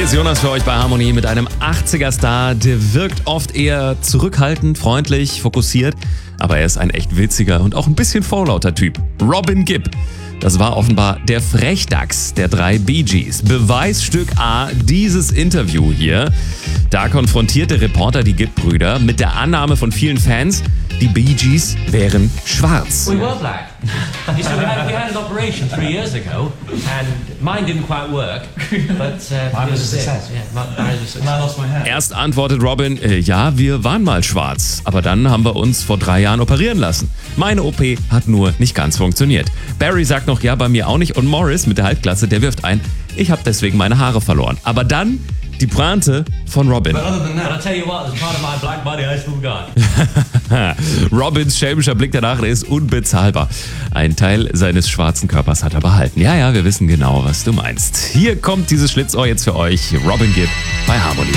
Hier ist Jonas für euch bei Harmonie mit einem 80er-Star. Der wirkt oft eher zurückhaltend, freundlich, fokussiert. Aber er ist ein echt witziger und auch ein bisschen vorlauter Typ. Robin Gibb. Das war offenbar der Frechdachs der 3 Bee Gees. Beweisstück A, dieses Interview hier. Da konfrontiert der Reporter die Gibb-Brüder mit der Annahme von vielen Fans, die Bee Gees wären schwarz. We were black. You see, we had an operation 3 years ago, and mine didn't quite work. But Mine was a success. Yeah, mine was a success. And I lost my hair. Erst antwortet Robin, ja, wir waren mal schwarz. Aber dann haben wir uns vor 3 Jahren operieren lassen. Meine OP hat nur nicht ganz funktioniert. Barry sagt noch, ja, bei mir auch nicht. Und Morris mit der Halbglatze, der wirft ein, ich habe deswegen meine Haare verloren. Aber dann die Pointe von Robin. But other than But I'll that, tell you what, there's part of my black body I still got. Robins schelmischer Blick danach, der ist unbezahlbar. Ein Teil seines schwarzen Körpers hat er behalten. Ja, wir wissen genau, was du meinst. Hier kommt dieses Schlitzohr jetzt für euch. Robin Gibb bei Harmonie.